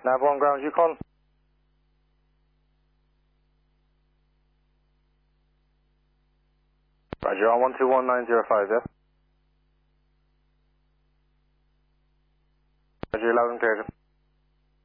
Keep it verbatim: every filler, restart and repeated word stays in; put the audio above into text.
Nav one ground, you call? Roger, on one two one nine zero five, yeah? Roger, loud and clear.